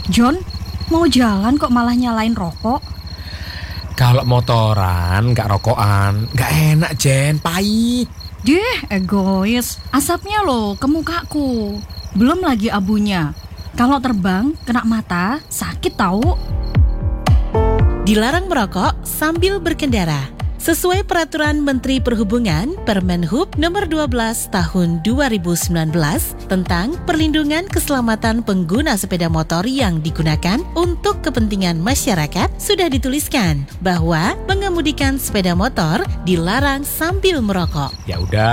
John, mau jalan kok malah nyalain rokok? Kalau motoran, nggak rokokan, nggak enak, Jen, pahit. Deh, egois. Asapnya loh ke mukaku. Belum lagi abunya. Kalau terbang, kena mata, sakit tahu. Dilarang merokok sambil berkendara. Sesuai Peraturan Menteri Perhubungan Permenhub Nomor 12 Tahun 2019 tentang perlindungan keselamatan pengguna sepeda motor yang digunakan untuk kepentingan masyarakat, sudah dituliskan bahwa mengemudikan sepeda motor dilarang sambil merokok. Ya udah.